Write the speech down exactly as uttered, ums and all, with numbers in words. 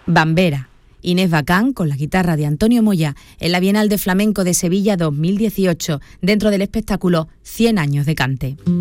Bambera. Inés Bacán con la guitarra de Antonio Moya en la Bienal de Flamenco de Sevilla dos mil dieciocho, dentro del espectáculo cien años de cante.